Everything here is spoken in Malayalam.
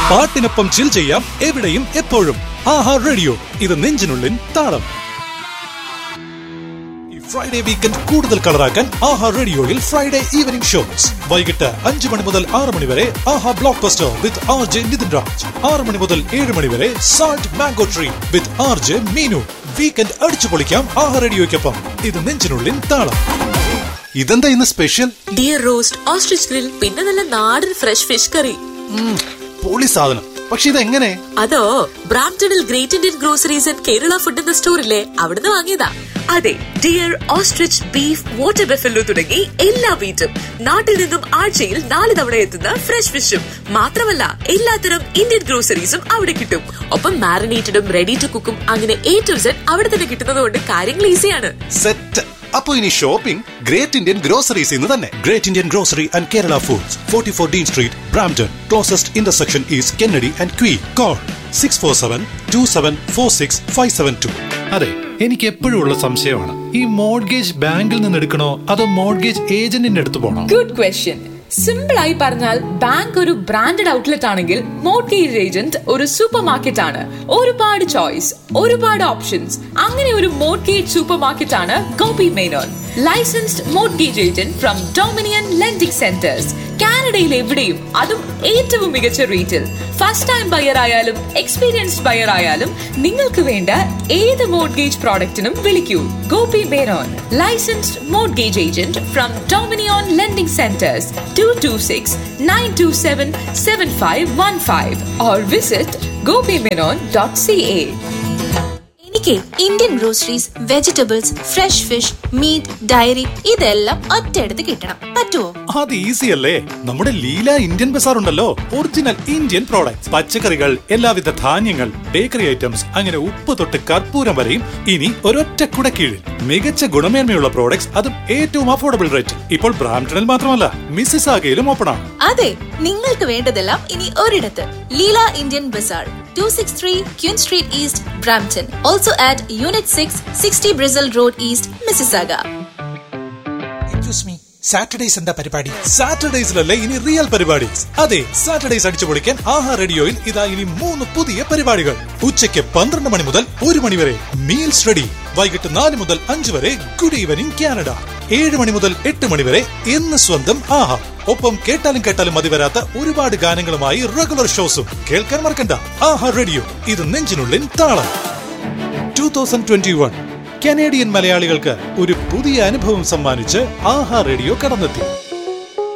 പാട്ടിനൊപ്പം ചിൽ ചെയ്യാം എവിടെയും എപ്പോഴും. ആഹാ റേഡിയോ, ഇത് നെഞ്ചിനുള്ളിൻ താളം. ഫ്രൈഡേ വീക്കെൻഡ് കൂടുതൽ കളറാക്കാൻ ആഹാ റേഡിയോയിൽ ഫ്രൈഡേ ഈവനിംഗ് ഷോസ്. വൈകിട്ട് 5 മണി മുതൽ 6 മണി വരെ ആഹാ ബ്ലോക്ക് ബസ്റ്റർ വിത്ത് RJ നിതിൻ രാജ്. 6 മണി മുതൽ 7 മണി വരെ സാൾട്ട് മാംഗോ ട്രീ വിത്ത് RJ മീനു. വീക്കെൻഡ് അടിച്ചു പൊളിക്കാം ആഹാ റേഡിയോയ്ക്കൊപ്പം. ഇത് നെഞ്ചിനുള്ളിൻ താളം. ഇതെന്താ ഇന്ന് special? Dear roast, ostrich grill, പിന്നെ നല്ല നാടൻ ഫ്രഷ് ഫിഷ് കറി. പൊളി സാധനം. പക്ഷെ ഇതെങ്ങനെ? അതോ, ബ്രാംപ്ടണിൽ great Indian groceries and Kerala food എന്ന സ്റ്റോറില്ലേ, അവിടുന്ന് വാങ്ങിയതാ. അതെ, dear, ostrich, beef, water buffalo തുടങ്ങി എല്ലാ മീറ്റും നാട്ടിൽ നിന്നും ആഴ്ചയിൽ 4 തവണ എത്തുന്ന ഫ്രഷ് ഫിഷും മാത്രമല്ല എല്ലാത്തരം ഇന്ത്യൻ ഗ്രോസറീസും അവിടെ കിട്ടും. ഒപ്പം മാരിനേറ്റഡും റെഡി ടു കുക്കും അങ്ങനെ A to Z അവിടെ തന്നെ കിട്ടുന്നത് കൊണ്ട് കാര്യങ്ങൾ ഈസിയാണ്. സെറ്റ്. അപ്പൊ ഇനി ഷോപ്പിംഗ് ഗ്രേറ്റ് ഇന്ത്യൻ ഗ്രോസറീസ് ഇന്ന് തന്നെ. Great Indian grocery and Kerala foods, 44 Dean street, Brampton. Closest intersection is Kennedy and Queen. Call 647-2746-572. അതെ, എനിക്ക് എപ്പോഴും ഉള്ള സംശയമാണ്, ഈ മോർഗേജ് ബാങ്കിൽ നിന്ന് എടുക്കണോ അതോ മോർഗേജ് ഏജന്റിന്റെ അടുത്ത് പോകണോ? Good question. സിമ്പിൾ ആയി പറഞ്ഞാൽ, ബാങ്ക് ഒരു ബ്രാൻഡഡ് ഔട്ട്ലെറ്റ് ആണെങ്കിൽ മോർഗേജ് ഏജന്റ് ഒരു സൂപ്പർ മാർക്കറ്റ് ആണ്. ഒരുപാട് ചോയ്സ്, ഒരുപാട് ഓപ്ഷൻസ്. അങ്ങനെ ഒരു മോർഗേജ് സൂപ്പർ മാർക്കറ്റ് ആണ് Gopi Menon, licensed mortgage agent from dominion lending centres. കാനഡയിൽ എവിടെയും, അതും ഏറ്റവും മികച്ച റേറ്റിൽ. ഫസ്റ്റ് ടൈം ബയർ ആയാലും എക്സ്പീരിയൻസ്ഡ് ബയർ ആയാലും നിങ്ങൾക്ക് വേണ്ട ഏത് മോർഗേജ് പ്രോഡക്റ്റിനും വിളിക്കൂ. Gopi Menon, licensed mortgage agent from dominion lending centres, 226-927-7515 or visit gopimenon.ca. എനിക്ക് Indian groceries, vegetables, fresh fish, meet, diary ഇതെല്ലാം ഒറ്റയെടുത്ത് കിട്ടണം. പറ്റുമോ? അത് ഈസി അല്ലേ. നമ്മുടെ ലീല ഇന്ത്യൻ ബസാർ ഉണ്ടല്ലോ. ഒറിജിനൽ ഇന്ത്യൻ പ്രോഡക്ട്സ്, പച്ചക്കറികൾ, എല്ലാവിധ ധാന്യങ്ങൾ, ബേക്കറി ഐറ്റംസ്, അങ്ങനെ ഉപ്പ് തൊട്ട് കർപ്പൂരം വരെയും ഇനി ഒരൊറ്റ കുടക്കീഴിൽ. മികച്ച ഗുണമേന്മയുള്ള പ്രോഡക്ട്സ്, അതും ഏറ്റവും അഫോർഡബിൾ റേറ്റ്. ഇപ്പോൾ ബ്രാംപ്ടണിൽ മാത്രമല്ല, മിസിസാഗയിലും ഓപ്പൺ ആണ്. അതെ, നിങ്ങൾക്ക് വേണ്ടതെല്ലാം ഇനി ഒരിടത്ത്. Leela Indian Bazar, 263 Queen Street East, Brampton. Also at Unit 6, 60 Brazil Road East, Mississauga. Excuse me, Saturdays എന്താ പരിപാടി? സാറ്റർഡേസിലല്ലേ ഇനി റിയൽ പരിപാടി. അതെ, സാറ്റർഡേസ് അടിച്ചു പൊളിക്കാൻ ആഹാ റേഡിയോയിൽ ഇതാ ഇനി 3 പുതിയ പരിപാടികൾ. ഉച്ചയ്ക്ക് 12 മണി മുതൽ 1 മണി വരെ മീൽസ് റെഡി. വൈകിട്ട് 4 മുതൽ 5 വരെ ഗുഡ് ഈവനിംഗ് കാനഡ. 7 മണി മുതൽ 8 മണി വരെ എന്ന് സ്വന്തം ആഹാ. ഒപ്പം കേട്ടാലും മതി വരാത്ത ഒരുപാട് ഗാനങ്ങളുമായി റെഗുലർ ഷോസും. കേൾക്കാൻ മറക്കണ്ട. ആഹാ റേഡിയോ, ഇത് നെഞ്ചിനുള്ളിൻ താളം. 2021 കനേഡിയൻ മലയാളികൾക്ക് ഒരു പുതിയ അനുഭവം സമ്മാനിച്ച് ആഹാ റേഡിയോ കടന്നെത്തി.